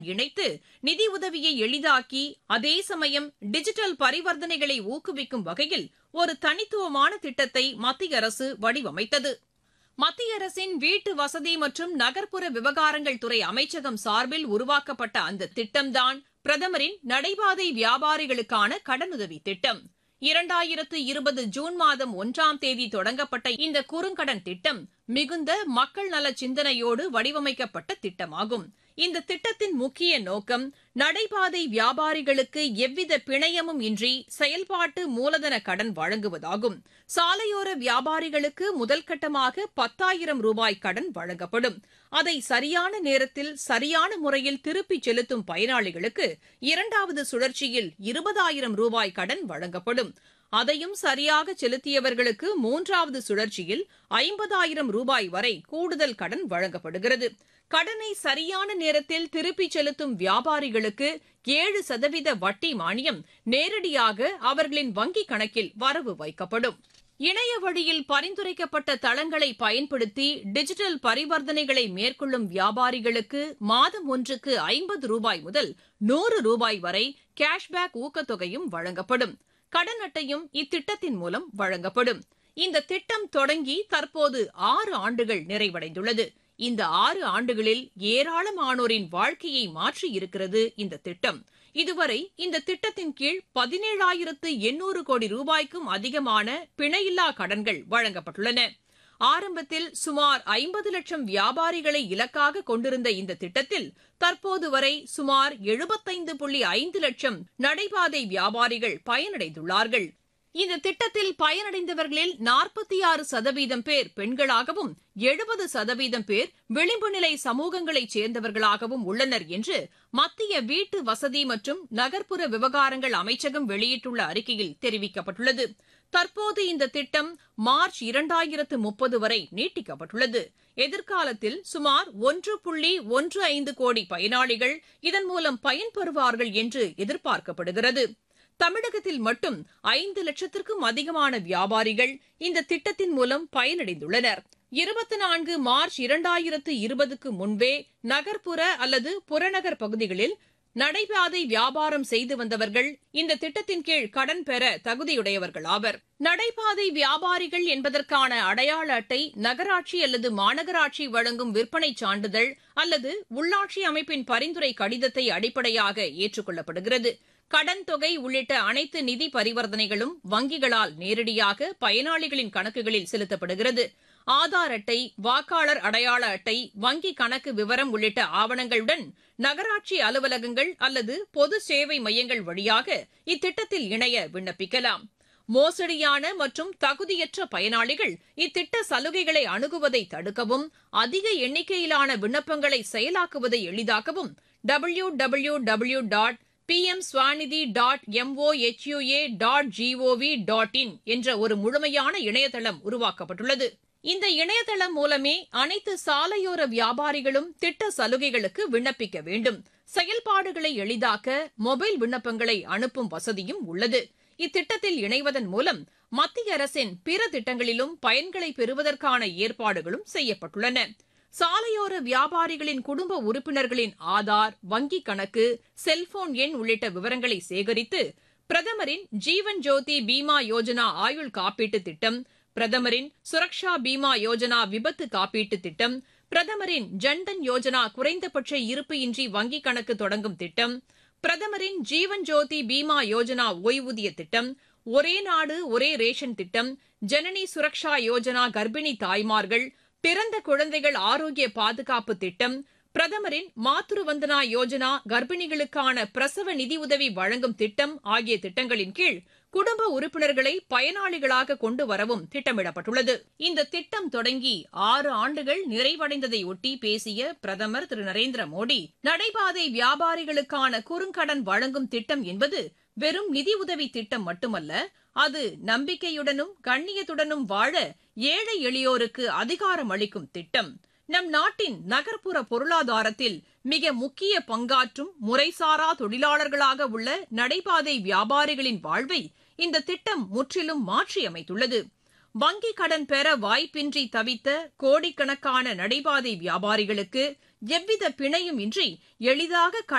இணைத்து நிதி உதவியை எளிதாக்கி அதே சமயம் டிஜிட்டல் பரிவர்த்தனைகளை ஊக்குவிக்கும் வகையில் ஒரு தனித்துவமான திட்டத்தை மத்திய அரசு வடிவமைத்தது. மத்திய அரசின் வீட்டு வசதி மற்றும் நகர்ப்புற விவகாரங்கள் துறை அமைச்சகம் சார்பில் உருவாக்கப்பட்ட அந்த திட்டம்தான் பிரதமரின் நடைபாதை வியாபாரிகளுக்கான கடனுதவி திட்டம். 2020 ஜூன் மாதம் 1ஆம் தேதி தொடங்கப்பட்ட இந்த குறுங்கடன் திட்டம் மிகுந்த மக்கள் நல சிந்தனையோடு வடிவமைக்கப்பட்ட திட்டமாகும். இந்த திட்டத்தின் முக்கிய நோக்கம் நடைபாதை வியாபாரிகளுக்கு எவ்வித பிணையமும் இன்றி செயல்பாட்டு மூலதன கடன் வழங்குவதாகும். சாலையோர வியாபாரிகளுக்கு முதல் கட்டமாக 10,000 ரூபாய் கடன் வழங்கப்படும். அதை சரியான நேரத்தில் சரியான முறையில் திருப்பிச் செலுத்தும் பயனாளிகளுக்கு 2வது சுழற்சியில் 20,000 ரூபாய் கடன் வழங்கப்படும். அதையும் சரியாக செலுத்தியவர்களுக்கு 3வது சுழற்சியில் 50,000 ரூபாய் வரை கூடுதல் கடன் வழங்கப்படுகிறது. கடனை சரியான நேரத்தில் திருப்பிச் செலுத்தும் வியாபாரிகளுக்கு 7% வட்டி மானியம் நேரடியாக அவர்களின் வங்கிக் கணக்கில் வரவு வைக்கப்படும். இணைய வழியில் பரிந்துரைக்கப்பட்ட தளங்களை பயன்படுத்தி டிஜிட்டல் பரிவர்த்தனைகளை மேற்கொள்ளும் வியாபாரிகளுக்கு மாதம் ஒன்றுக்கு 50 ரூபாய் முதல் 100 ரூபாய் வரை கேஷ்பேக் ஊக்கத்தொகையும் வழங்கப்படும். கடன் அட்டையும் இத்திட்டத்தின் மூலம் வழங்கப்படும். இந்த திட்டம் தொடங்கி தற்போது 6 ஆண்டுகள் நிறைவடைந்துள்ளது. இந்த 6 ஆண்டுகளில் ஏராளமானோரின் வாழ்க்கையை மாற்றியிருக்கிறது இந்த திட்டம். இதுவரை இந்த திட்டத்தின் கீழ் 17,800 கோடி ரூபாய்க்கும் அதிகமான பிணையில்லா கடன்கள் வழங்கப்பட்டுள்ளன. ஆரம்பத்தில் சுமார் 50 லட்சம் வியாபாரிகளை இலக்காக கொண்டிருந்த இந்த திட்டத்தில் தற்போது வரை சுமார் 75.5 லட்சம் நடைபாதை வியாபாரிகள் பயனடைந்துள்ளார்கள். இந்த திட்டத்தில் பயனடைந்தவர்களில் 46% பேர் பெண்களாகவும் 70% பேர் விளிம்பு நிலை சமூகங்களைச் சேர்ந்தவர்களாகவும் உள்ளனர் என்று மத்திய வீட்டு வசதி மற்றும் நகர்ப்புற விவகாரங்கள் அமைச்சகம் வெளியிட்டுள்ள அறிக்கையில் தெரிவிக்கப்பட்டுள்ளது. தற்போது இந்த திட்டம் மார்ச் 2030 வரை நீட்டிக்கப்பட்டுள்ளது. எதிர்காலத்தில் சுமார் 1.15 கோடி பயனாளிகள் இதன் மூலம் பயன்பெறுவார்கள் என்று எதிர்பார்க்கப்படுகிறது. தமிழகத்தில் மட்டும் 5 லட்சத்திற்கும் அதிகமான வியாபாரிகள் இந்த திட்டத்தின் மூலம் பயனடைந்துள்ளனர். 24 மார்ச் 2020க்கு முன்பே நகர்ப்புற அல்லது புறநகர் பகுதிகளில் நடைபாதை வியாபாரம் செய்து வந்தவர்கள் இந்த திட்டத்தின் கீழ் கடன் பெற தகுதியுடையவர்கள் ஆவர். நடைபாதை வியாபாரிகள் என்பதற்கான அடையாள அட்டை நகராட்சி அல்லது மாநகராட்சி வழங்கும் விற்பனை சான்றிதழ் அல்லது உள்ளாட்சி அமைப்பின் பரிந்துரை கடிதத்தை அடிப்படையாக ஏற்றுக்கொள்ளப்படுகிறது. கடன் தொகை உள்ளிட்ட அனைத்து நிதி பரிவர்த்தனைகளும் வங்கிகளால் நேரடியாக பயனாளிகளின் கணக்குகளில் செலுத்தப்படுகிறது. ஆதார் அட்டை, வாக்காளர் அடையாள அட்டை, வங்கி கணக்கு விவரம் உள்ளிட்ட ஆவணங்களுடன் நகராட்சி அலுவலகங்கள் அல்லது பொது சேவை மையங்கள் வழியாக இத்திட்டத்தில் இணைய விண்ணப்பிக்கலாம். மோசடியான மற்றும் தகுதியற்ற பயனாளிகள் இத்திட்ட சலுகைகளை அணுகுவதை தடுக்கவும் அதிக எண்ணிக்கையிலான விண்ணப்பங்களை செயலாக்குவதை எளிதாக்கவும் www.pmswanidhi.mohui.gov.in என்ற ஒரு முழுமையான இணையதளம் உருவாக்கப்பட்டுள்ளது. இந்த இணையதளம் மூலமே அனைத்து சாலையோர வியாபாரிகளும் திட்ட சலுகைகளுக்கு விண்ணப்பிக்க வேண்டும். செயல்பாடுகளை எளிதாக்க மொபைல் விண்ணப்பங்களை அனுப்பும் வசதியும் உள்ளது. இத்திட்டத்தில் இணைவதன் மூலம் மத்திய அரசின் பிற திட்டங்களிலும் பயன்களை பெறுவதற்கான ஏற்பாடுகளும் செய்யப்பட்டுள்ளன. சாலையோர வியாபாரிகளின் குடும்ப உறுப்பினர்களின் ஆதார், வங்கிக் கணக்கு, செல்போன் எண் உள்ளிட்ட விவரங்களை சேகரித்து பிரதமரின் ஜீவன் ஜோதி பீமா யோஜனா ஆயுள் காப்பீட்டு திட்டம், பிரதமரின் சுரக்ஷா பீமா யோஜனா விபத்து காப்பீட்டு திட்டம், பிரதமரின் ஜன்தன் யோஜனா குறைந்தபட்ச இருப்பு இன்றி வங்கிக் கணக்கு தொடங்கும் திட்டம், பிரதமரின் ஜீவன் ஜோதி பீமா யோஜனா ஓய்வூதிய திட்டம், ஒரே நாடு ஒரே ரேஷன் திட்டம், ஜனனி சுரக்ஷா யோஜனா கர்ப்பிணி தாய்மார்கள், பிறந்த குழந்தைகள் ஆரோக்கிய பாதுகாப்பு திட்டம், பிரதமரின் மாத்ரு வந்தனா யோஜனா கர்ப்பிணிகளுக்கான பிரசவ நிதி உதவி வழங்கும் திட்டம் ஆகிய திட்டங்களின் கீழ் குடும்ப உறுப்பினர்களை பயனாளிகளாக கொண்டு வரவும் திட்டமிடப்பட்டுள்ளது. இந்த திட்டம் தொடங்கி 6 ஆண்டுகள் நிறைவடைந்ததையொட்டி பேசிய பிரதமர் திரு நரேந்திர மோடி, நடைபாதை வியாபாரிகளுக்கான குறுங்கடன் வழங்கும் திட்டம் என்பது வெறும் நிதியுதவி திட்டம் மட்டுமல்ல, அது நம்பிக்கையுடனும் கண்ணியத்துடனும் வாழ ஏழை எளியோருக்கு அதிகாரம் அளிக்கும் திட்டம். நம் நாட்டின் நகர்ப்புற பொருளாதாரத்தில் மிக முக்கிய பங்காற்றும் முறைசாரா தொழிலாளர்களாக உள்ள நடைபாதை வியாபாரிகளின் வாழ்வை இந்த திட்டம் முற்றிலும் மாற்றியமைத்துள்ளது. வங்கிக் கடன் பெற வாய்ப்பின்றி தவித்த கோடிக்கணக்கான நடைபாதை வியாபாரிகளுக்கு எவ்வித பிணையும் இன்றி எளிதாக